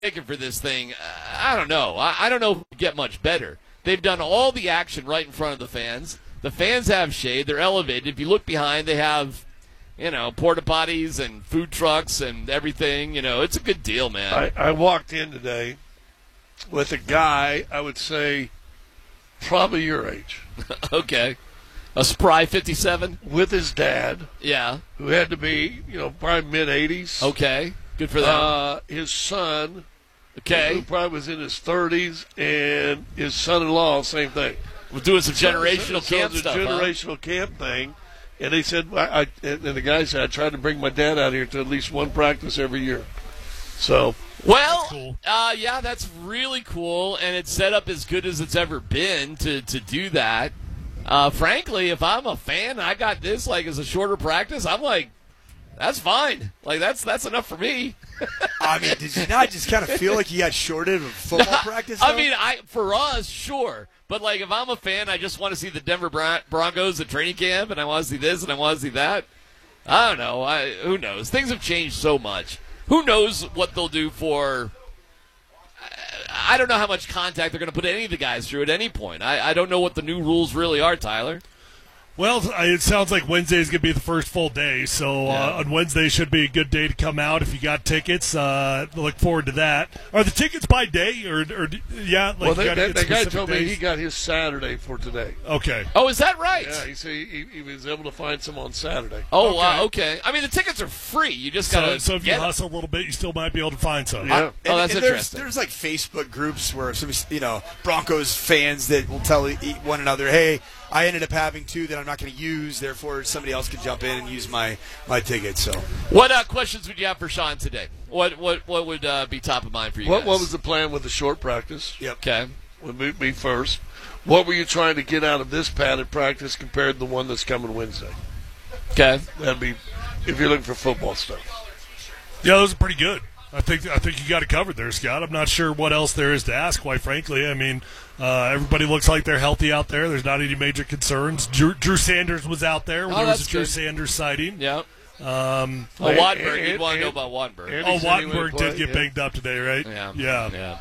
ticket for this thing, I don't know. I don't know if it would get much better. They've done all the action right in front of the fans. The fans have shade. They're elevated. If you look behind, they have, porta potties and food trucks and everything. It's a good deal, man. I walked in today with a guy, I would say, probably your age. Okay. A spry 57? With his dad. Yeah. Who had to be, probably mid-80s. Okay. Good for them. His son, okay, who probably was in his 30s, and his son-in-law, same thing. We're doing some generational camp stuff. Generational camp thing. And they said, and the guy said, I tried to bring my dad out here to at least one practice every year. So. Well, cool. Yeah, that's really cool, and it's set up as good as it's ever been to do that. Frankly, if I'm a fan, I got this as a shorter practice. I'm like, that's fine. That's enough for me. I mean, did you not just kind of feel like you got shorted of football practice? Though? I mean, for us, sure. But, if I'm a fan, I just want to see the Denver Broncos at training camp, and I want to see this, and I want to see that. I don't know. Who knows? Things have changed so much. Who knows what they'll do for – I don't know how much contact they're going to put any of the guys through at any point. I don't know what the new rules really are, Tyler. Well, it sounds like Wednesday is going to be the first full day, so on Wednesday should be a good day to come out if you got tickets. Look forward to that. Are the tickets by day, or yeah? Well, that guy told me he got his Saturday for today. Okay. Oh, is that right? Yeah, he said he was able to find some on Saturday. Oh, okay. I mean, the tickets are free. You just got to So if you hustle a little bit, you still might be able to find some. Yeah. That's interesting. There's Facebook groups where some Broncos fans that will tell one another, hey, I ended up having two that I'm not going to use, therefore somebody else can jump in and use my ticket. So, what questions would you have for Sean today? What would be top of mind for you guys? What was the plan with the short practice? Yep. Okay. Would be first. What were you trying to get out of this padded practice compared to the one that's coming Wednesday? Okay. That'd be if you're looking for football stuff. Yeah, those are pretty good. I think you got it covered there, Scott. I'm not sure what else there is to ask, quite frankly. I mean, everybody looks like they're healthy out there. There's not any major concerns. Drew Sanders was out there. There was a Drew Sanders sighting. Yeah. Wattenberg. You'd want to know about Wattenberg. Wattenberg did get banged up today, right? Yeah.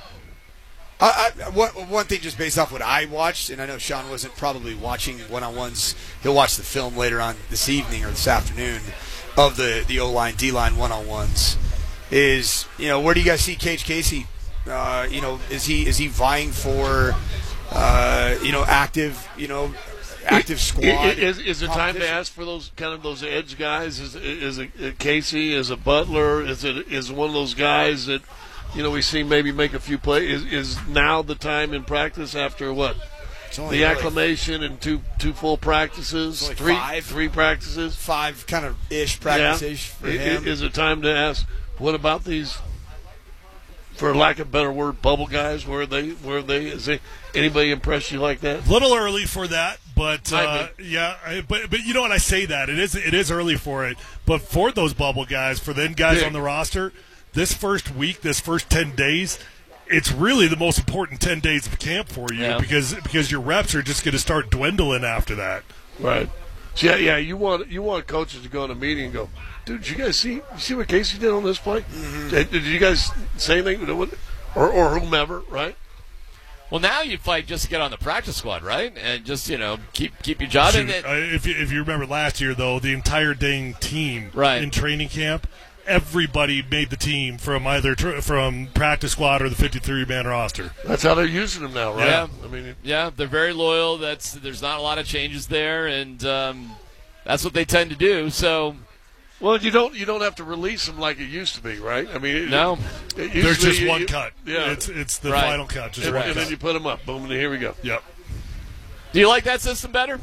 One thing just based off what I watched, and I know Sean wasn't probably watching one-on-ones. He'll watch the film later on this evening or this afternoon of the O-line, D-line one-on-ones. Is where do you guys see Cage Casey? Is he vying for active squad? Is it time to ask for those edge guys? Is it Casey? Is it Butler? Is one of those guys that we see maybe make a few plays? Is now the time in practice after what? The acclimation and two full practices, three practices, 5 kind of ish practices for him. Is it time to ask? What about these, for lack of a better word, bubble guys? Where are they? Anybody impress you like that? A little early for that, but yeah. But you know what? I say that it is early for it. But for those bubble guys, for them guys on the roster, this first week, this first 10 days, it's really the most important 10 days of camp for you because your reps are just going to start dwindling after that. Right. So yeah. You want coaches to go in a meeting and go, dude, did you guys see what Casey did on this play? Mm-hmm. Did you guys say anything? Or whomever, right? Well, now you fight just to get on the practice squad, right? And just, keep your job. Sure. If you remember last year, though, the entire dang team in training camp, everybody made the team from either from practice squad or the 53-man roster. That's how they're using them now, right? Yeah. I mean, they're very loyal. There's not a lot of changes there, and that's what they tend to do. So, well, you don't have to release them like it used to be, right? I mean, no. There's just one cut. Yeah, it's the final cut. Just one cut. Then you put them up. Boom, and here we go. Yep. Do you like that system better?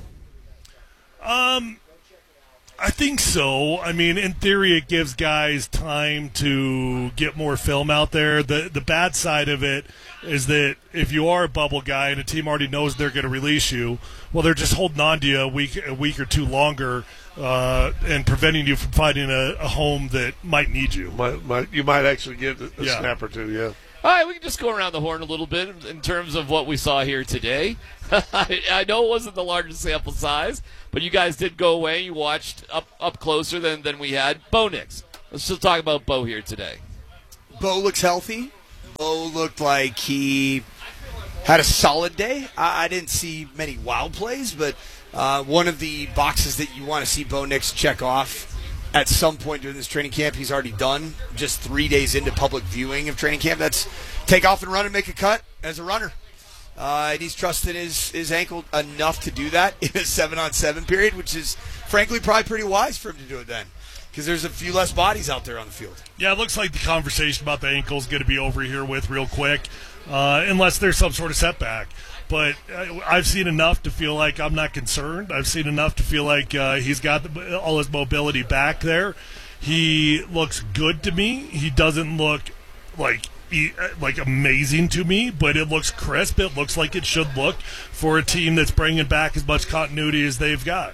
I think so. I mean, in theory, it gives guys time to get more film out there. The bad side of it is that if you are a bubble guy and a team already knows they're going to release you, well, they're just holding on to you a week or two longer and preventing you from finding a home that might need you. You might actually get a snap or two, yeah. All right, we can just go around the horn a little bit in terms of what we saw here today. I know it wasn't the largest sample size, but you guys did go away. You watched up closer than we had. Bo Nix. Let's just talk about Bo here today. Bo looks healthy. looked like he had a solid day. I didn't see many wild plays, but one of the boxes that you want to see Bo Nix check off at some point during this training camp, he's already done just 3 days into public viewing of training camp. That's take off and run and make a cut as a runner. And he's trusted his ankle enough to do that in a 7-on-7 period, which is, frankly, probably pretty wise for him to do it then, because there's a few less bodies out there on the field. Yeah, it looks like the conversation about the ankle is going to be over here with real quick, unless there's some sort of setback. But I've seen enough to feel like I'm not concerned. I've seen enough to feel like he's got all his mobility back there. He looks good to me. He doesn't look like amazing to me, but it looks crisp. It looks like it should look for a team that's bringing back as much continuity as they've got.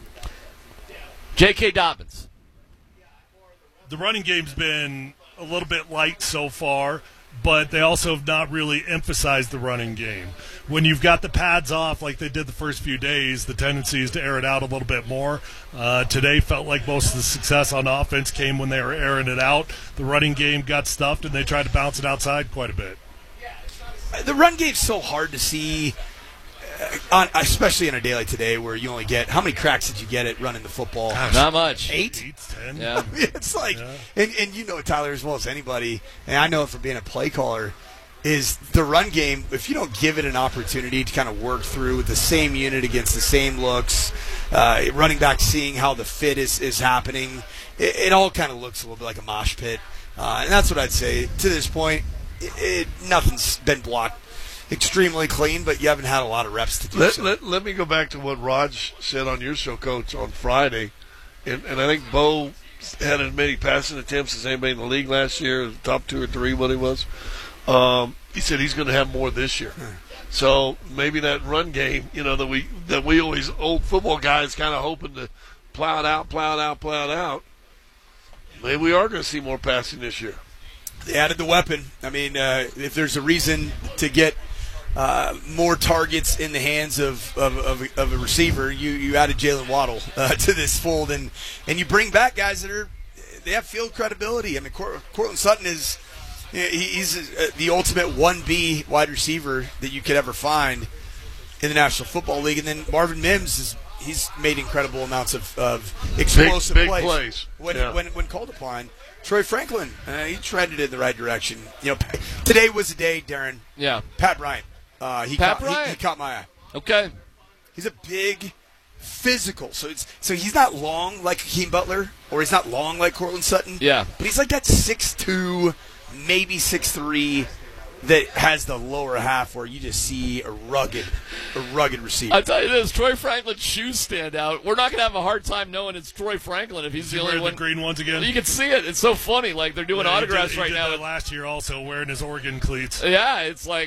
J.K. Dobbins. The running game's been a little bit light so far, but they also have not really emphasized the running game. When you've got the pads off like they did the first few days, the tendency is to air it out a little bit more. Today felt like most of the success on offense came when they were airing it out. The running game got stuffed, and they tried to bounce it outside quite a bit. The run game's so hard to see, especially in a day like today where you only get – how many cracks did you get at running the football? Gosh, not much. 8? 8, 10. Yeah. It's like and you know Tyler as well as anybody, and I know it from being a play caller, is the run game, if you don't give it an opportunity to kind of work through with the same unit against the same looks, running back seeing how the fit is happening, it all kind of looks a little bit like a mosh pit. And that's what I'd say. To this point, nothing's been blocked extremely clean, but you haven't had a lot of reps to do so. Let me go back to what Raj said on your show, Coach, on Friday. And I think Bo had as many passing attempts as anybody in the league last year, top 2 or 3, what he was. He said he's going to have more this year. So maybe that run game, that we always, old football guys, kind of hoping to plow it out. Maybe we are going to see more passing this year. They added the weapon. I mean, if there's a reason to get more targets in the hands of a receiver, you added Jalen Waddle to this fold, and you bring back guys that they have field credibility. I mean, Cortland Sutton is he's the ultimate 1B wide receiver that you could ever find in the National Football League, and then Marvin Mims he's made incredible amounts of explosive big plays. When called upon. Troy Franklin, he trended in the right direction. Today was a day, Darren. Yeah. Pat Bryant. He caught my eye. Okay. He's a big, physical. So he's not long like Hakeem Butler, or he's not long like Cortland Sutton. Yeah. But he's like that 6'2", maybe 6'3", that has the lower half where you just see a rugged receiver. I'll tell you this, Troy Franklin's shoes stand out. We're not going to have a hard time knowing it's Troy Franklin if he's the only one. The green ones again? You can see it. It's so funny. Like, they're doing autographs right now. He did that last year also, wearing his Oregon cleats. Yeah, it's like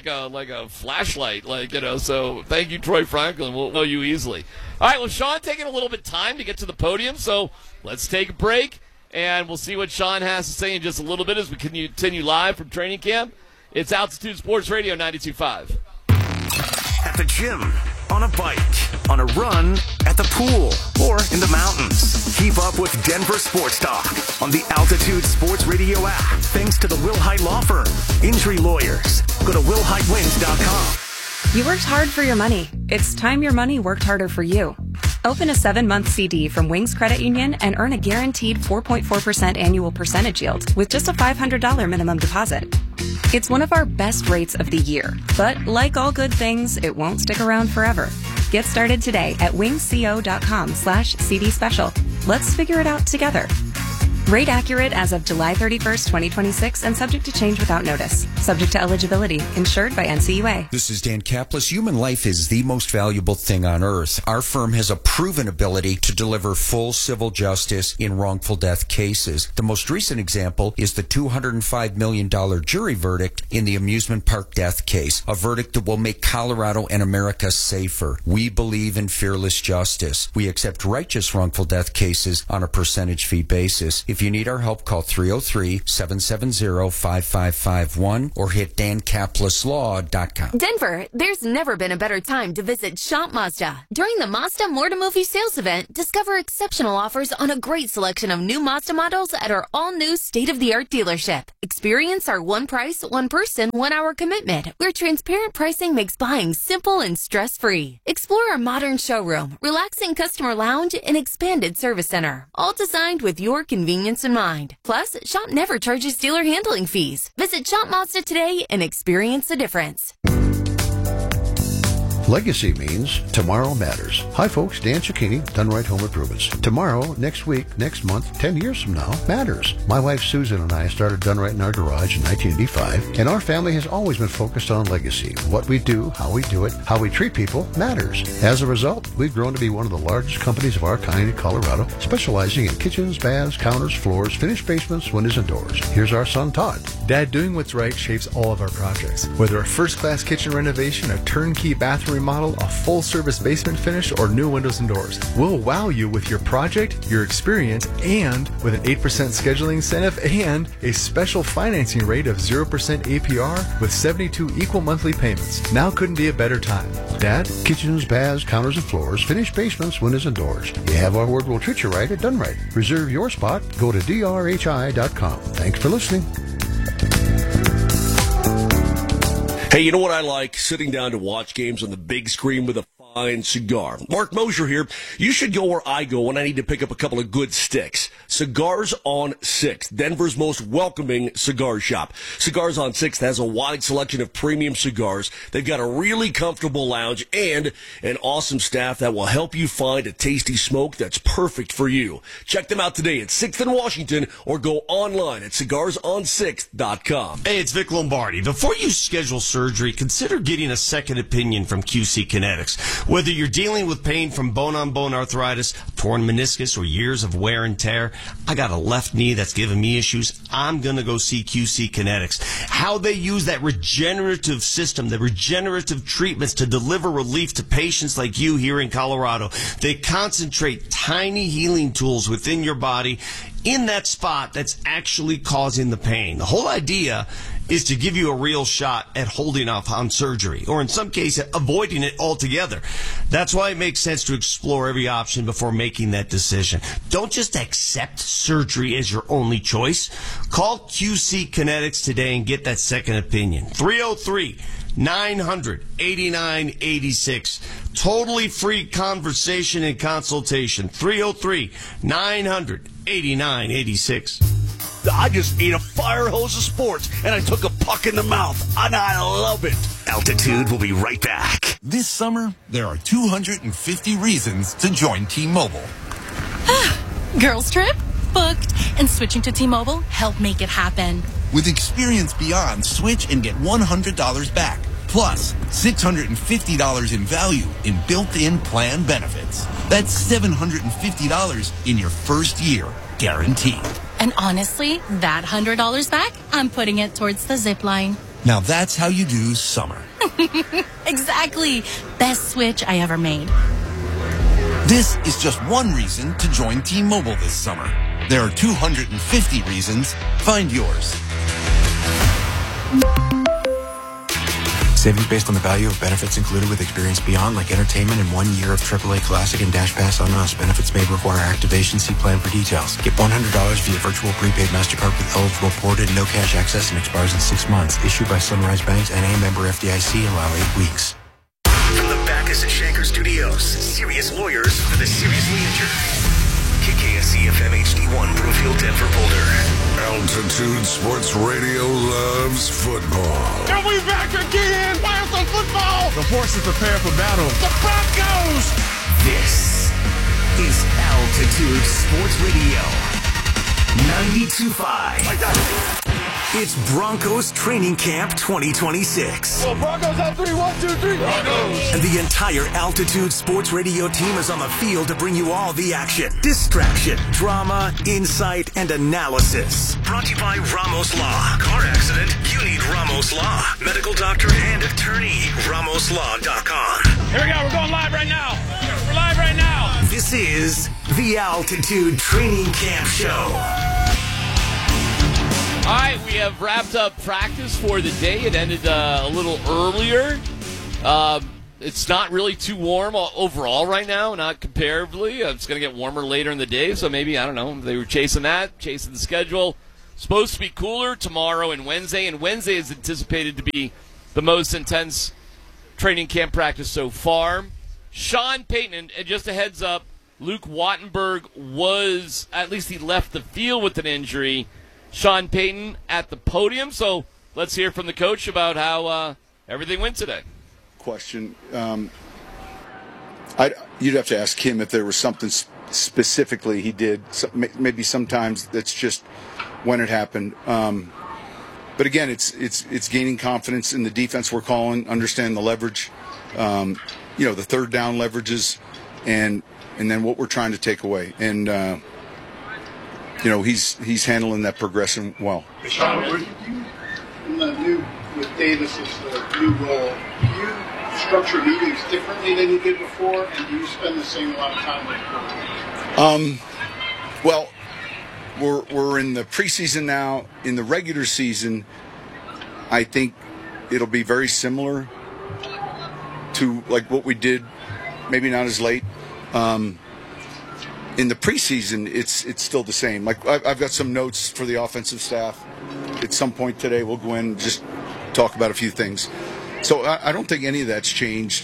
a flashlight, so thank you, Troy Franklin. We'll know you easily. All right, well, Sean taking a little bit of time to get to the podium, so let's take a break, and we'll see what Sean has to say in just a little bit as we continue live from training camp. It's Altitude Sports Radio 92.5. At the gym, on a bike, on a run, at the pool, or in the mountains. Keep up with Denver Sports Talk on the Altitude Sports Radio app, thanks to the Will Height Law Firm. Injury lawyers. Go to willheightwins.com. You worked hard for your money. It's time your money worked harder for you. Open a 7-month CD from Wings Credit Union and earn a guaranteed 4.4% annual percentage yield with just a $500 minimum deposit. It's one of our best rates of the year, but like all good things, it won't stick around forever. Get started today at wingsco.com/CD special. Let's figure it out together. Rate accurate as of July 31st, 2026, and subject to change without notice. Subject to eligibility. Insured by NCUA. This is Dan Kaplis. Human life is the most valuable thing on earth. Our firm has a proven ability to deliver full civil justice in wrongful death cases. The most recent example is the $205 million jury verdict in the amusement park death case, a verdict that will make Colorado and America safer. We believe in fearless justice. We accept righteous wrongful death cases on a percentage fee basis. If If you need our help, call 303-770-5551 or hit dancaplaslaw.com. Denver, there's never been a better time to visit Shop Mazda. During the Mazda More to Movie sales event, discover exceptional offers on a great selection of new Mazda models at our all-new state-of-the-art dealership. Experience our one price, one person, 1 hour commitment, where transparent pricing makes buying simple and stress-free. Explore our modern showroom, relaxing customer lounge, and expanded service center, all designed with your convenience in mind. Plus, Shop never charges dealer handling fees. Visit Shop Mazda today and experience the difference. Legacy means tomorrow matters. Hi folks, Dan Cicchini, Done Right Home Improvements. Tomorrow, next week, next month, 10 years from now, matters. My wife Susan and I started Done Right in our garage in 1985, and our family has always been focused on legacy. What we do, how we do it, how we treat people matters. As a result, we've grown to be one of the largest companies of our kind in Colorado, specializing in kitchens, baths, counters, floors, finished basements, windows, and doors. Here's our son Todd. Dad, doing what's right shapes all of our projects. Whether a first-class kitchen renovation, a turnkey bathroom remodel, a full-service basement finish, or new windows and doors, we'll wow you with your project, your experience, and with an 8% scheduling incentive and a special financing rate of 0% APR with 72 equal monthly payments. Now couldn't be a better time. Dad? Kitchens, baths, counters, and floors, finished basements, windows, and doors. You have our word, we'll treat you right at Done Right. Reserve your spot. Go to drhi.com. Thanks for listening. Hey, you know what I like? Sitting down to watch games on the big screen with a fine cigar. Mark Mosier here. You should go where I go when I need to pick up a couple of good sticks. Cigars on 6th, Denver's most welcoming cigar shop. Cigars on 6th has a wide selection of premium cigars. They've got a really comfortable lounge and an awesome staff that will help you find a tasty smoke that's perfect for you. Check them out today at 6th and Washington or go online at cigarsonsixth.com. Hey, it's Vic Lombardi. Before you schedule surgery, consider getting a second opinion from QC Kinetics. Whether you're dealing with pain from bone-on-bone arthritis, torn meniscus, or years of wear and tear, I got a left knee that's giving me issues. I'm going to go see QC Kinetics. How they use that regenerative system, the regenerative treatments to deliver relief to patients like you here in Colorado. They concentrate tiny healing tools within your body in that spot that's actually causing the pain. The whole idea is to give you a real shot at holding off on surgery, or in some cases, avoiding it altogether. That's why it makes sense to explore every option before making that decision. Don't just accept surgery as your only choice. Call QC Kinetics today and get that second opinion. 303-900-8986. Totally free conversation and consultation. 303-900-8986. I just ate a fire hose of sports, and I took a puck in the mouth, and I love it. Altitude will be right back. This summer, there are 250 reasons to join T-Mobile. Girls trip? Booked. And switching to T-Mobile helped make it happen. With Experience Beyond, switch and get $100 back. Plus, $650 in value in built-in plan benefits. That's $750 in your first year, guaranteed. And honestly, that $100 back, I'm putting it towards the zip line. Now that's how you do summer. Exactly. Best switch I ever made. This is just one reason to join T-Mobile this summer. There are 250 reasons. Find yours. Savings based on the value of benefits included with Experience Beyond, like entertainment and 1 year of AAA Classic and Dash Pass on us. Benefits may require activation. See plan for details. Get $100 via virtual prepaid MasterCard with eligible ported, no cash access, and expires in 6 months. Issued by Sunrise Banks, NA, member FDIC, allow 8 weeks. From the Backus and Shanker Studios, serious lawyers for the seriously injured. KKSC FM HD1, Brookfield, Denver, Boulder. Altitude Sports Radio loves football. Are we back again? Where's the football? The horses prepare for battle. The Broncos! This is Altitude Sports Radio. 92.5. It's Broncos Training Camp 2026. Well, Broncos on 3, 1, 2, 3. Broncos! And the entire Altitude Sports Radio team is on the field to bring you all the action, distraction, drama, insight, and analysis. Brought to you by Ramos Law. Car accident? You need Ramos Law. Medical doctor and attorney. RamosLaw.com. Here we go. We're going live right now. We're live right now. This is the Altitude Training Camp Show. All right, we have wrapped up practice for the day. It ended a little earlier. It's not really too warm overall right now, not comparatively. It's going to get warmer later in the day, so maybe, I don't know, they were chasing the schedule. Supposed to be cooler tomorrow and Wednesday is anticipated to be the most intense training camp practice so far. Sean Payton, and just a heads up, Luke Wattenberg was, at least he left the field with an injury. Sean Payton at the podium, so let's hear from the coach about how everything went today. Question. You'd have to ask him if there was something specifically he did. Maybe sometimes that's just when it happened. But again, it's gaining confidence in the defense we're calling, understand the leverage, the third down leverages, and then what we're trying to take away. And he's handling that progression well. Sean, with Davis's new role, do you structure meetings differently than you did before, and do you spend the same amount of time with him? Well, we're in the preseason now. In the regular season, I think it'll be very similar to like what we did, maybe not as late. In the preseason, it's still the same. Like I've got some notes for the offensive staff. At some point today, we'll go in and just talk about a few things. So I don't think any of that's changed.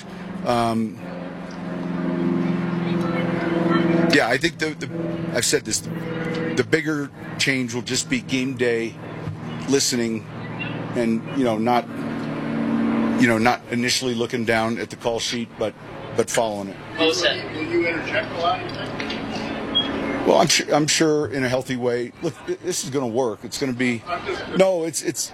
I think I've said this. The bigger change will just be game day, listening, and not initially looking down at the call sheet, but following it. Will you interject a lot? Well, I'm sure in a healthy way. Look, this is going to work. It's going to be. No, it's.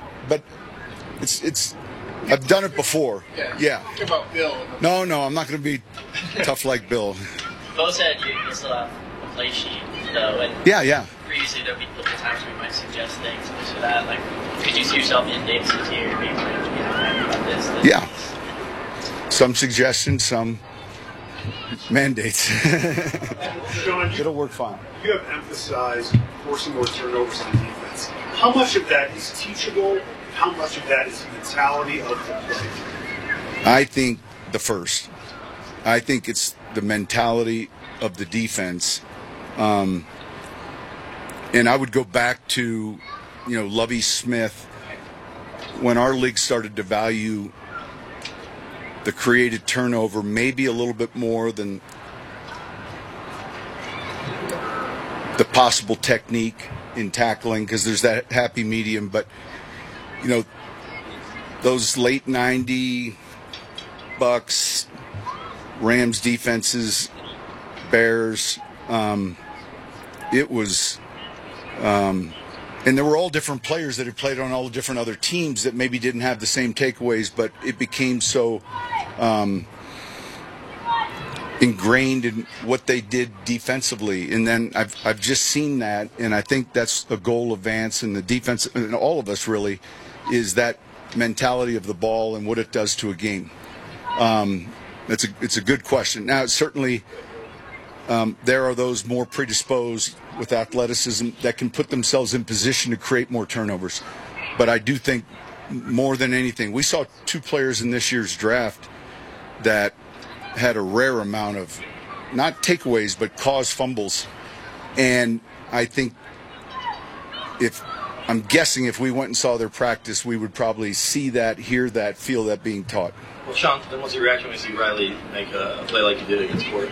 I've done it before. Yeah. Talk about Bill. No, I'm not going to be tough like Bill. Bill said you still have a play sheet, though. And Yeah. Previously, there'd be times where you might suggest things, this or that. Like, could you see yourself in Davis's here, being about this? Yeah. Some suggestions, some mandates. Sean, it'll work fine. You have emphasized forcing more turnovers on defense. How much of that is teachable? How much of that is the mentality of the play? I think the first. I think it's the mentality of the defense. And I would go back to, Lovie Smith, when our league started to value the created turnover maybe a little bit more than the possible technique in tackling, because there's that happy medium. But, those late 90 Bucks, Rams defenses, Bears, it was, and there were all different players that had played on all the different other teams that maybe didn't have the same takeaways, but it became so ingrained in what they did defensively. And then I've just seen that, and I think that's a goal of Vance and the defense, and all of us really, is that mentality of the ball and what it does to a game. It's a good question. Now, certainly there are those more predisposed with athleticism that can put themselves in position to create more turnovers. But I do think more than anything, we saw two players in this year's draft that had a rare amount of, not takeaways, but caused fumbles. And I think I'm guessing if we went and saw their practice, we would probably see that, hear that, feel that being taught. Well, Sean, then what's your reaction when you see Riley make a play like he did against Ford?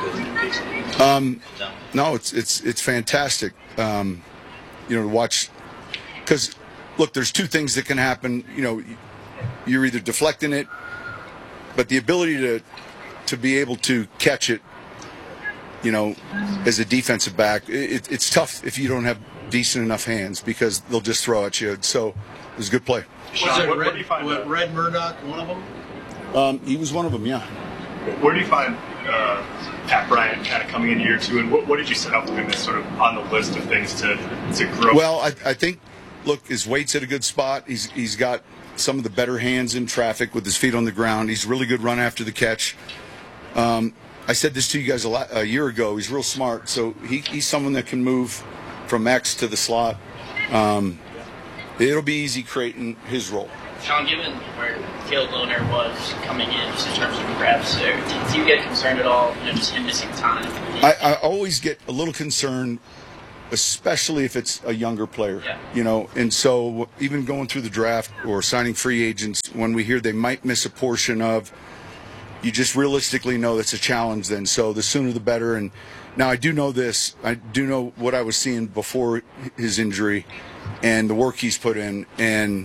No, it's fantastic. To watch, because look, there's two things that can happen. You're either deflecting it, but the ability to be able to catch it, as a defensive back, it's tough if you don't have decent enough hands, because they'll just throw at you. So it was a good play. Was Red Murdoch one of them? He was one of them, yeah. Where do you find Pat Bryant kind of coming in year two, and what did you set up with him as sort of on the list of things to grow? Well, I think, look, his weight's at a good spot. He's got some of the better hands in traffic with his feet on the ground. He's really good run after the catch. I said this to you guys a year ago. He's real smart, so he's someone that can move from X to the slot. it'll be easy creating his role. Sean, given where Caleb Lohner was coming in, just in terms of reps, do you get concerned at all, just him missing time? I always get a little concerned, especially if it's a younger player, and so even going through the draft or signing free agents, when we hear they might miss a portion of, you just realistically know that's a challenge then. So the sooner the better. And now I do know this. I do know what I was seeing before his injury and the work he's put in. And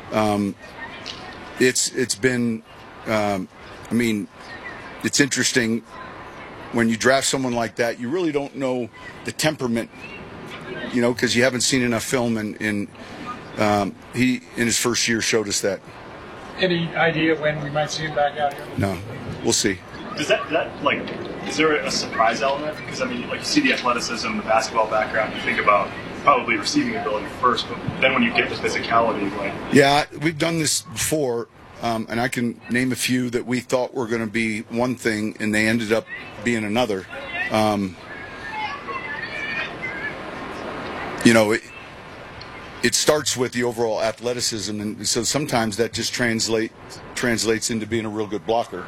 it's been, it's interesting when you draft someone like that. You really don't know the temperament, because you haven't seen enough film. And he, in his first year, showed us that. Any idea when we might see him back out here? No, we'll see. Is there a surprise element? Because you see the athleticism, the basketball background, you think about probably receiving ability first, but then when you get the physicality, yeah, we've done this before, and I can name a few that we thought were going to be one thing, and they ended up being another. It starts with the overall athleticism, and so sometimes that just translates into being a real good blocker.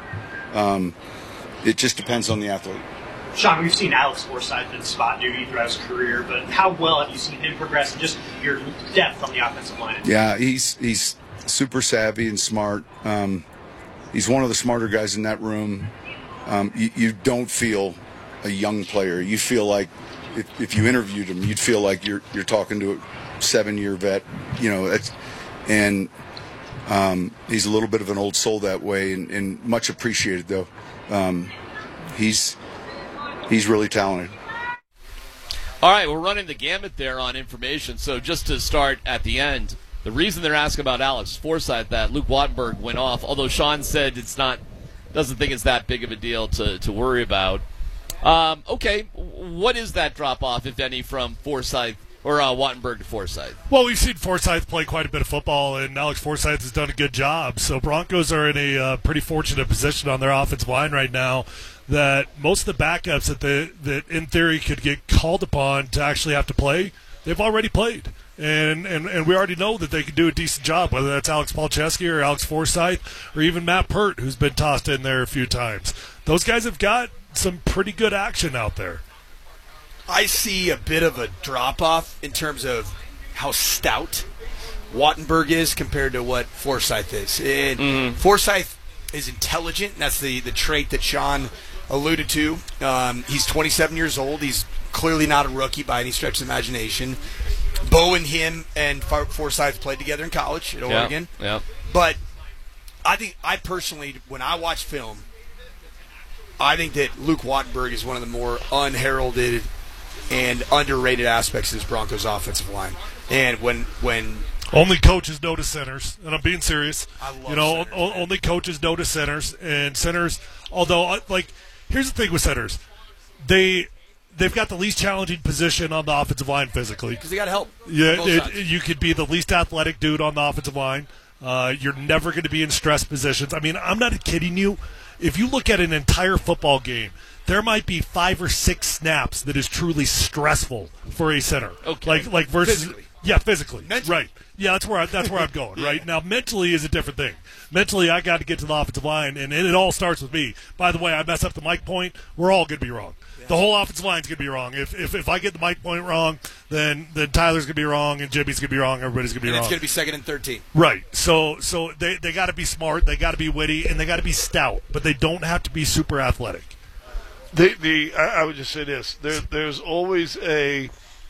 It just depends on the athlete. Sean, we've seen Alex Forsythe in spot duty throughout his career, but how well have you seen him progress and just your depth on the offensive line? Yeah, he's super savvy and smart. He's one of the smarter guys in that room. You don't feel a young player. You feel like if you interviewed him, you'd feel like you're talking to a 7-year vet. And he's a little bit of an old soul that way, and much appreciated though. He's really talented. All right, we're running the gamut there on information. So just to start at the end, the reason they're asking about Alex Forsythe, that Luke Wattenberg went off, although Sean said doesn't think it's that big of a deal to worry about. Okay, what is that drop off, if any, from Forsythe or Wattenberg to Forsythe? Well, we've seen Forsythe play quite a bit of football, and Alex Forsythe has done a good job. So Broncos are in a pretty fortunate position on their offensive line right now that most of the backups that in theory could get called upon to actually have to play, they've already played. And we already know that they can do a decent job, whether that's Alex Palczewski or Alex Forsythe or even Matt Pert, who's been tossed in there a few times. Those guys have got some pretty good action out there. I see a bit of a drop-off in terms of how stout Wattenberg is compared to what Forsythe is. And Forsythe is intelligent, and that's the trait that Sean alluded to. He's 27 years old. He's clearly not a rookie by any stretch of the imagination. Bo and him and Forsythe played together in college at Oregon. Yeah. But I personally, when I watch film, I think that Luke Wattenberg is one of the more unheralded and underrated aspects of this Broncos offensive line. And when only coaches notice centers, and I'm being serious. I love centers. Only coaches notice centers, and centers. Although, here's the thing with centers, they've got the least challenging position on the offensive line physically because they got help. Yeah, you could be the least athletic dude on the offensive line. You're never going to be in stress positions. I'm not kidding you. If you look at an entire football game, there might be 5 or 6 snaps that is truly stressful for a center. Okay. Like versus physically. Yeah, physically. Mentally. Right. Yeah, that's where I'm going. Right now, mentally is a different thing. Mentally, I got to get to the offensive line, and it all starts with me. By the way, I mess up the mic point, we're all going to be wrong. Yeah. The whole offensive line's going to be wrong. If I get the mic point wrong, then Tyler's going to be wrong, and Jimmy's going to be wrong. Everybody's going to be wrong. It's going to be 2nd and 13. Right. So they got to be smart, they got to be witty, and they got to be stout, but they don't have to be super athletic. I would just say this: there's always a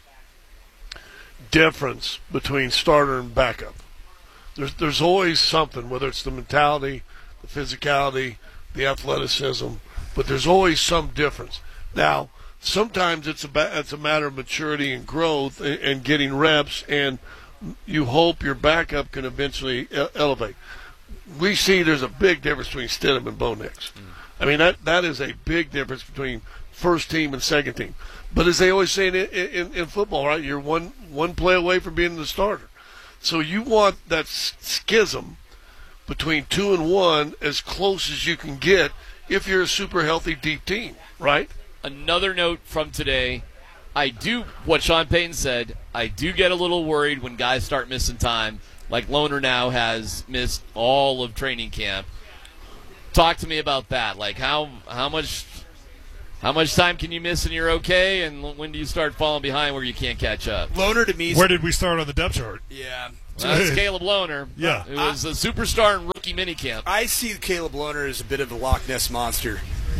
difference between starter and backup. There's always something, whether it's the mentality, the physicality, the athleticism, but there's always some difference. Now, sometimes it's a matter of maturity and growth and getting reps, and you hope your backup can eventually elevate. We see there's a big difference between Stidham and Bo Nix. That is a big difference between first team and second team. But as they always say in football, right, you're one play away from being the starter. So you want that schism between 2 and 1 as close as you can get if you're a super healthy deep team, right? Another note from today, I do what Sean Payton said. I do get a little worried when guys start missing time, like Lohner now has missed all of training camp. Talk to me about that. Like how much time can you miss and you're okay, and when do you start falling behind where you can't catch up? Lohner to me. Where did we start on the depth chart? Yeah. Well, that's Caleb Lohner. Yeah. Who was a superstar in rookie minicamp. I see Caleb Lohner as a bit of a Loch Ness monster.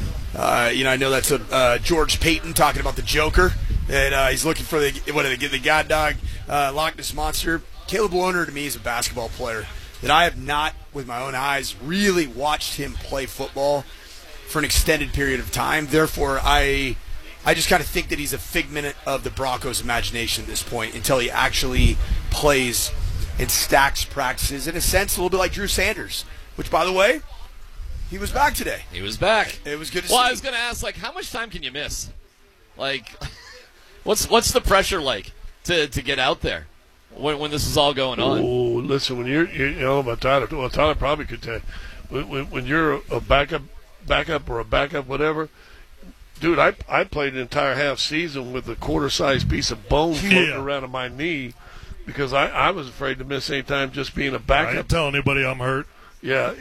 I know that's George Payton talking about the Joker, and he's looking for the God Dog Loch Ness monster. Caleb Lohner to me is a basketball player that I have not, with my own eyes, really watched him play football for an extended period of time. Therefore, I just kind of think that he's a figment of the Broncos' imagination at this point until he actually plays and stacks practices, in a sense, a little bit like Drew Sanders, which, by the way, he was back today. He was back. It was good to see. Well, I was going to ask, like, how much time can you miss? Like, what's the pressure like to get out there when this is all going on? Oh, listen, when you know about Tyler. Well, Tyler probably could tell you. When you're a backup or a backup, whatever. Dude, I played an entire half season with a quarter-sized piece of bone floating around on my knee because I was afraid to miss any time just being a backup. I didn't tell anybody I'm hurt. Yeah,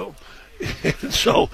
so,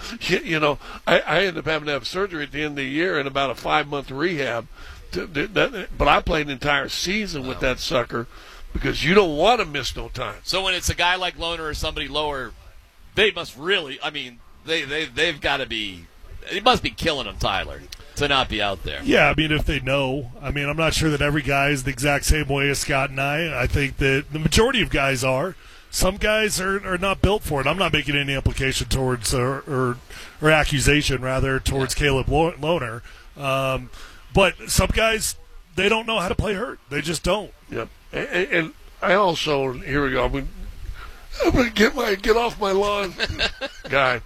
I ended up having to have surgery at the end of the year and about a 5-month rehab. But I played an entire season with that sucker because you don't want to miss no time. So when it's a guy like Lohner or somebody lower, they must really, I mean, they've got to be, it must be killing them, Tyler, to not be out there. Yeah, I mean, if they know. I mean, I'm not sure that every guy is the exact same way as Scott and I. I think that the majority of guys are. Some guys are not built for it. I'm not making any application towards or accusation, rather, towards Caleb Lohner. But some guys, they don't know how to play hurt. They just don't. Yep. And I also, here we go. I'm going to get off my lawn guy.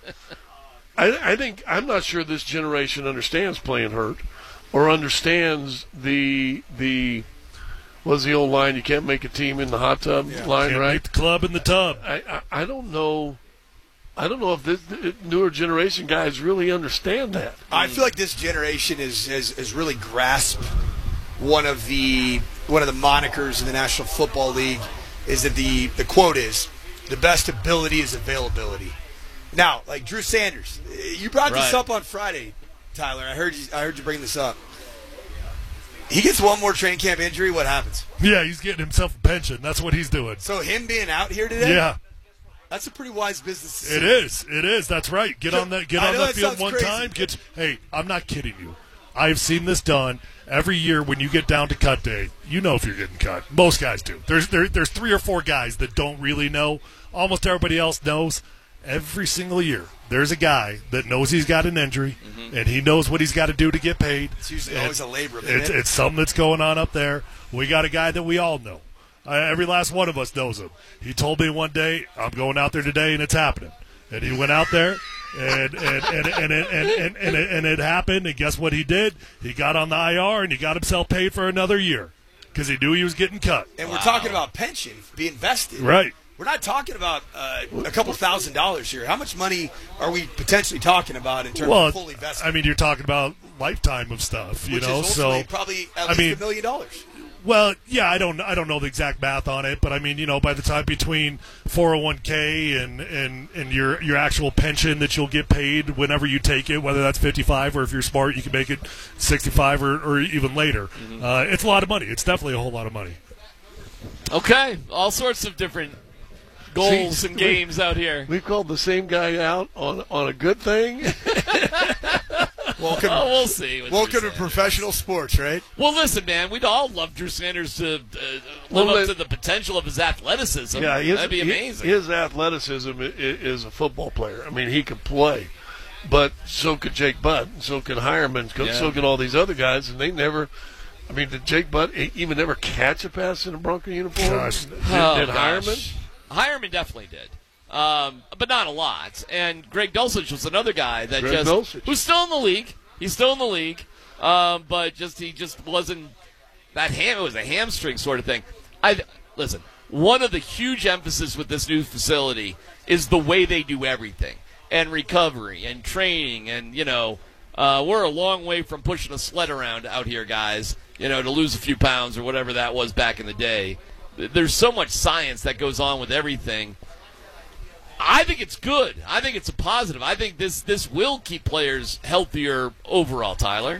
I think, I'm not sure this generation understands playing hurt or understands the what's the old line? You can't make a team in the hot tub line, can't right? make the club in the tub. I don't know. I don't know if this newer generation guys really understand that. I feel like this generation has really grasped one of the monikers in the National Football League is that the quote is the best ability is availability. Now, like Drew Sanders, you brought this up on Friday, Tyler. I heard you bring this up. He gets one more training camp injury. What happens? Yeah, he's getting himself a pension. That's what he's doing. So him being out here today. Yeah. That's a pretty wise business. It is. That's right. Get on that field one crazy. time. Hey, I'm not kidding you. I've seen this done every year when you get down to cut day. You know if you're getting cut. Most guys do. There's 3 or 4 guys that don't really know. Almost everybody else knows. Every single year, there's a guy that knows he's got an injury, and he knows what he's got to do to get paid. It's usually always a labor. It's something that's going on up there. We got a guy that we all know. Every last one of us knows him. He told me one day, I'm going out there today, and it's happening. And he went out there, and it happened. And guess what he did? He got on the IR, and he got himself paid for another year because he knew he was getting cut. And we're talking about pension being vested. Right. We're not talking about a couple $1,000s here. How much money are we potentially talking about in terms of fully vested? I mean, you're talking about lifetime of stuff, Which is ultimately probably at least $1 million. Well, yeah, I don't know the exact math on it, but I mean, by the time between 401k and your actual pension that you'll get paid whenever you take it, whether that's 55 or if you're smart, you can make it 65 or even later. It's a lot of money. It's definitely a whole lot of money. Okay, all sorts of different goals and games out here. We called the same guy out on a good thing. Welcome. Oh, we'll see. Welcome to professional sports, right? Well, listen, man, we'd all love Drew Sanders to live up to the potential of his athleticism. Yeah, that'd be amazing. His athleticism is a football player. I mean, he can play, but so could Jake Butt, and so could Hireman, so could all these other guys, and they never. I mean, did Jake Butt even ever catch a pass in a Bronco uniform? Gosh. Did Hireman? Hireman definitely did, but not a lot. And Greg Dulcich was another guy that who's still in the league. He's still in the league, but he just wasn't that It was a hamstring sort of thing. Listen. One of the huge emphasis with this new facility is the way they do everything, and recovery and training, and we're a long way from pushing a sled around out here, guys. to lose a few pounds or whatever that was back in the day. There's so much science that goes on with everything. I think it's good. I think it's a positive. I think this will keep players healthier overall, Tyler.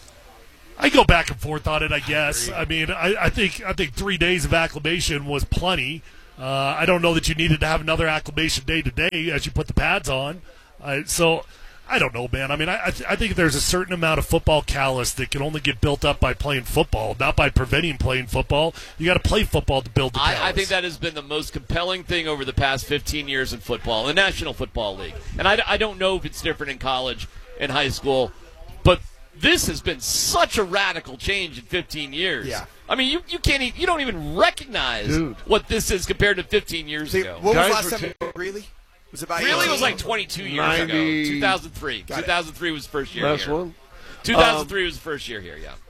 I go back and forth on it, I guess. I mean, I think 3 days of acclimation was plenty. I don't know that you needed to have another acclimation day today as you put the pads on. So I don't know, man. I mean, I think there's a certain amount of football callus that can only get built up by playing football, not by preventing playing football. You got to play football to build the callus. I think that has been the most compelling thing over the past 15 years in football, the National Football League. And I don't know if it's different in college and high school, but this has been such a radical change in 15 years. Yeah. I mean, you don't even recognize what this is compared to 15 years ago. What was last time? Really? Was about Really was like 22 years ago. 2003. 2003 was the first year Last here. one? 2003 was the first year here, yeah.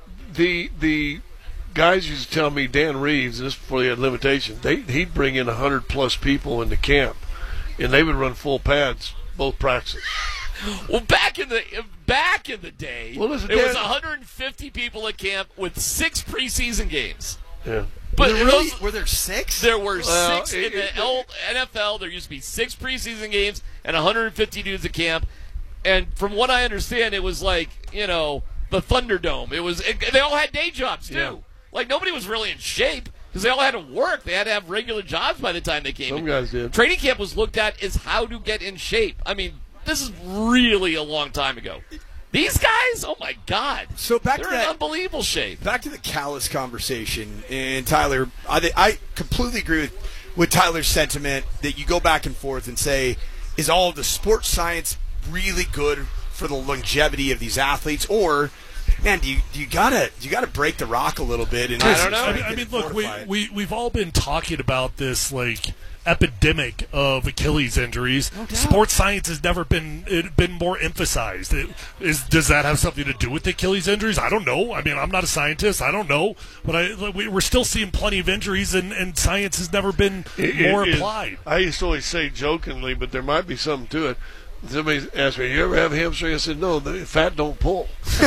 The guys used to tell me, Dan Reeves, this before he had limitations, he'd bring in 100-plus people into camp, and they would run full pads both practices. Well, back in the day, Well, listen, it was Dan- 150 people at camp with 6 preseason games. Yeah. But were there 6? There were Well, 6 in the NFL. There used to be 6 preseason games and 150 dudes at camp. And from what I understand, it was like, the Thunderdome. They all had day jobs, too. Yeah. Like, nobody was really in shape because they all had to work. They had to have regular jobs by the time they came in. Some guys did. Training camp was looked at as how to get in shape. I mean, this is really a long time ago. These guys, oh my God! So back they're to that, in unbelievable shape. Back to the callous conversation, and Tyler, I completely agree with Tyler's sentiment that you go back and forth and say, is all of the sports science really good for the longevity of these athletes, or man, do you gotta break the rock a little bit? And I don't know. I mean, look, we've all been talking about this epidemic of Achilles injuries. No doubt. Sports science has never been more emphasized. Does that have something to do with Achilles injuries? I don't know. I mean, I'm not a scientist. I don't know. But we're still seeing plenty of injuries, and science has never been more applied. I used to always say jokingly, but there might be something to it. Somebody asked me, "You ever have hamstring?" I said, "No, the fat don't pull."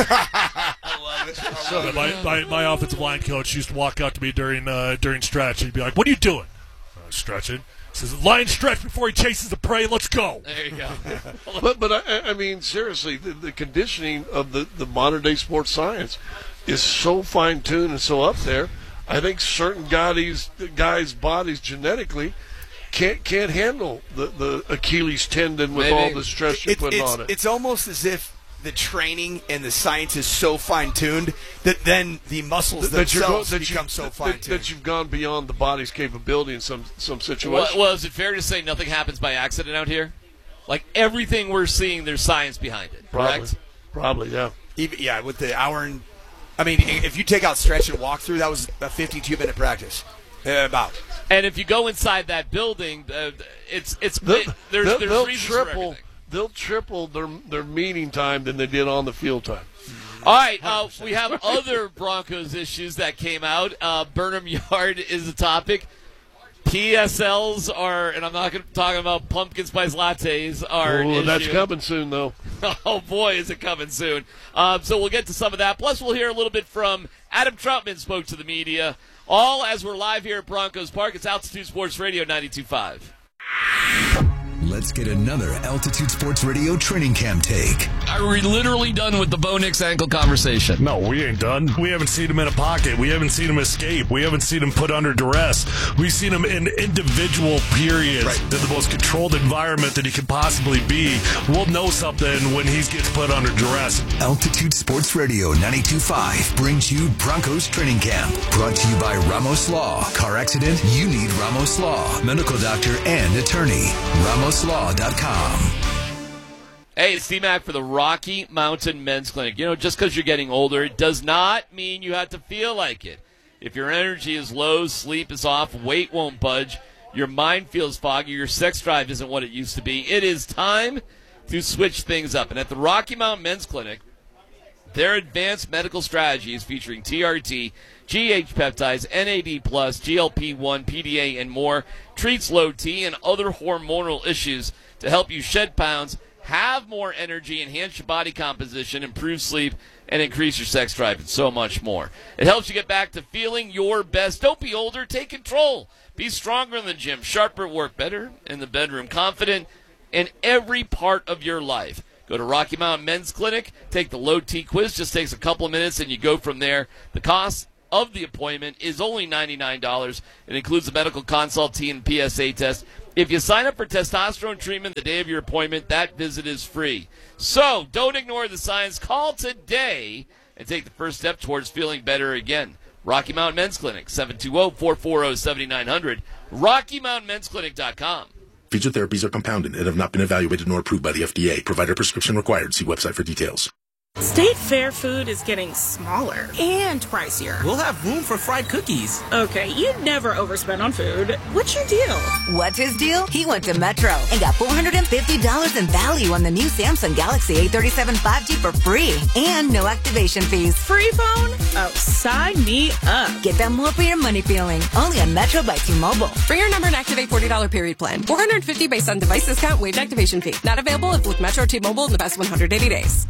So my offensive line coach used to walk out to me during stretch. He'd be like, "What are you doing?" Stretching. He says, "Lion stretch before he chases the prey. Let's go." There you go. but I mean, seriously, the conditioning of the modern day sports science is so fine tuned and so up there. I think certain guys' bodies genetically can't handle the Achilles tendon with all the stress you're putting on it. It's almost as if the training and the science is so fine-tuned that then the muscles themselves become so fine-tuned. That you've gone beyond the body's capability in some situations. Well, is it fair to say nothing happens by accident out here? Like everything we're seeing, there's science behind it, correct? Probably, yeah. Yeah, with the hour and... I mean, if you take out stretch and walk through, that was a 52-minute practice. About. And if you go inside that building, there's They'll reasons for everything. They'll triple their meeting time than they did on the field time. All right, we have other Broncos issues that came out. Burnham Yard is a topic. PSLs are, and I'm not talking about pumpkin spice lattes, are an issue. That's coming soon, though. Oh, boy, is it coming soon. So we'll get to some of that. Plus, we'll hear a little bit from Adam Troutman, spoke to the media. All as we're live here at Broncos Park. It's Altitude Sports Radio 92.5. Let's get another Altitude Sports Radio training camp take. Are we literally done with the Bo Nix ankle conversation? No, we ain't done. We haven't seen him in a pocket. We haven't seen him escape. We haven't seen him put under duress. We've seen him in individual periods in the most controlled environment that he could possibly be. We'll know something when he gets put under duress. Altitude Sports Radio 92.5 brings you Broncos training camp. Brought to you by Ramos Law. Car accident? You need Ramos Law. Medical doctor and attorney. RamosLaw.com. Hey, it's T-Mac for the Rocky Mountain Men's Clinic. Just because you're getting older, it does not mean you have to feel like it. If your energy is low, sleep is off, weight won't budge, your mind feels foggy, your sex drive isn't what it used to be, it is time to switch things up. And at the Rocky Mountain Men's Clinic, their advanced medical strategies featuring TRT, GH peptides, NAD+, GLP-1, PDA, and more treats low T and other hormonal issues to help you shed pounds, have more energy, enhance your body composition, improve sleep, and increase your sex drive, and so much more. It helps you get back to feeling your best. Don't be older. Take control. Be stronger in the gym, sharper at work, better in the bedroom, confident in every part of your life. Go to Rocky Mountain Men's Clinic. Take the Low T quiz. Just takes a couple of minutes, and you go from there. The cost of the appointment is only $99. It includes a medical consult and PSA test. If you sign up for testosterone treatment the day of your appointment, that visit is free. So don't ignore the signs. Call today and take the first step towards feeling better again. Rocky Mountain Men's Clinic, 720-440-7900, RockyMountainMen'sClinic.com. Feature therapies are compounded and have not been evaluated nor approved by the FDA. Provider prescription required. See website for details. State Fair food is getting smaller and pricier. We'll have room for fried cookies. Okay, you'd never overspend on food. What's your deal? What's his deal? He went to Metro and got $450 in value on the new Samsung Galaxy A37 5G for free and no activation fees. Free phone? Oh, sign me up. Get that more for your money feeling. Only on Metro by T-Mobile. Bring your number and activate $40 period plan. $450 based on device discount, waived activation fee. Not available if with Metro T-Mobile in the past 180 days.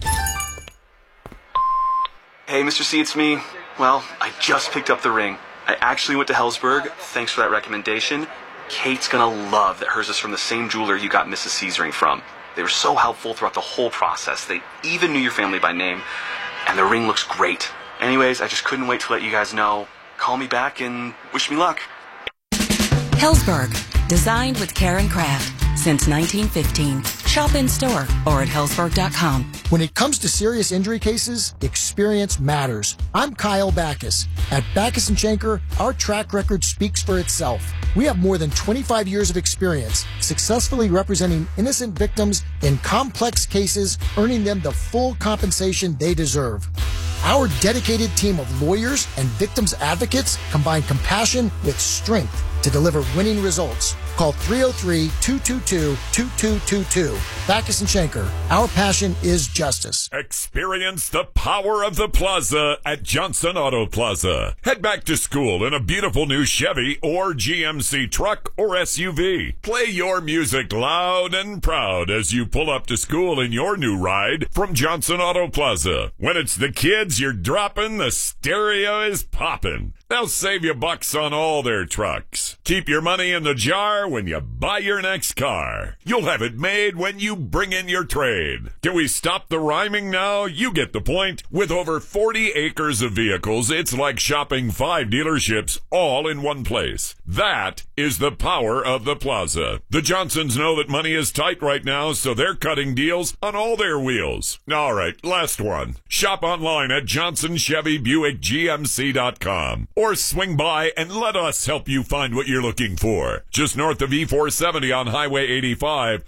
Hey, Mr. C, it's me. Well, I just picked up the ring. I actually went to Hellsberg. Thanks for that recommendation. Kate's gonna love that hers is from the same jeweler you got Mrs. C's ring from. They were so helpful throughout the whole process. They even knew your family by name. And the ring looks great. Anyways, I just couldn't wait to let you guys know. Call me back and wish me luck. Hellsberg. Designed with care and craft since 1915. Shop in store or at Hellsberg.com. When it comes to serious injury cases, experience matters. I'm Kyle Backus. At Backus & Schenker, our track record speaks for itself. We have more than 25 years of experience successfully representing innocent victims in complex cases, earning them the full compensation they deserve. Our dedicated team of lawyers and victims advocates combine compassion with strength to deliver winning results. Call 303-222-2222. Backus & Schenker. Our passion is justice. Experience the power of the plaza at Johnson Auto Plaza. Head back to school in a beautiful new Chevy or GMC truck or SUV. Play your music loud and proud as you pull up to school in your new ride from Johnson Auto Plaza. When it's the kids you're dropping, the stereo is popping. They'll save you bucks on all their trucks. Keep your money in the jar when you buy your next car. You'll have it made when you bring in your trade. Can we stop the rhyming now? You get the point. With over 40 acres of vehicles, it's like shopping 5 dealerships all in one place. That is the power of the plaza. The Johnsons know that money is tight right now, so they're cutting deals on all their wheels. All right, last one. Shop online at JohnsonChevyBuickGMC.com. Or swing by and let us help you find what you're looking for. Just north of E470 on Highway 85,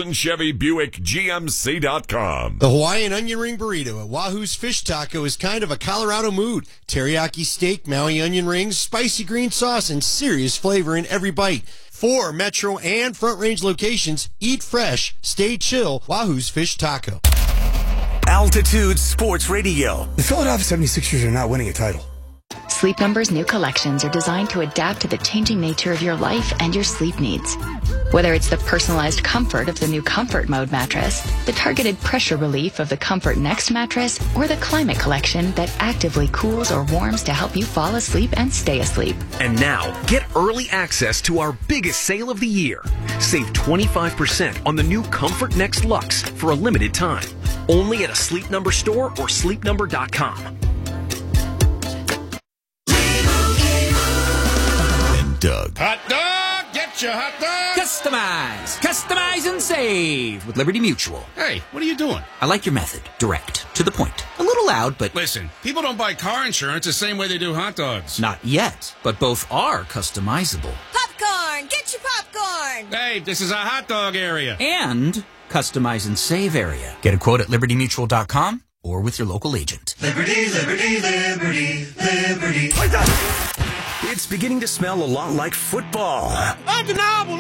JohnsonChevyBuickGMC.com. The Hawaiian onion ring burrito at Wahoo's Fish Taco is kind of a Colorado mood. Teriyaki steak, Maui onion rings, spicy green sauce, and serious flavor in every bite. 4 Metro and Front Range locations. Eat fresh, stay chill. Wahoo's Fish Taco. Altitude Sports Radio. The Philadelphia 76ers are not winning a title. Sleep Number's new collections are designed to adapt to the changing nature of your life and your sleep needs. Whether it's the personalized comfort of the new Comfort Mode mattress, the targeted pressure relief of the Comfort Next mattress, or the Climate Collection that actively cools or warms to help you fall asleep and stay asleep. And now, get early access to our biggest sale of the year. Save 25% on the new Comfort Next Luxe for a limited time. Only at a Sleep Number store or sleepnumber.com. Doug. Hot dog! Get your hot dog! Customize and save with Liberty Mutual. Hey, what are you doing? I like your method. Direct. To the point. A little loud, but... Listen, people don't buy car insurance the same way they do hot dogs. Not yet, but both are customizable. Popcorn! Get your popcorn! Hey, this is a hot dog area. And customize and save area. Get a quote at LibertyMutual.com or with your local agent. Liberty, liberty, liberty, liberty. It's beginning to smell a lot like football. Undeniable